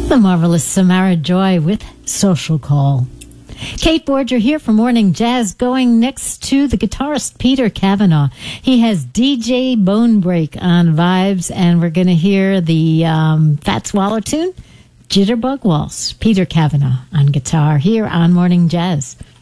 The marvelous Samara Joy with Social Call. Kate Borger here for Morning Jazz, going next to the guitarist Peter Kavanaugh. He has DJ Bonebreak on Vibes, and we're going to hear the Fats Waller tune, Jitterbug Waltz. Peter Kavanaugh on guitar here on Morning Jazz.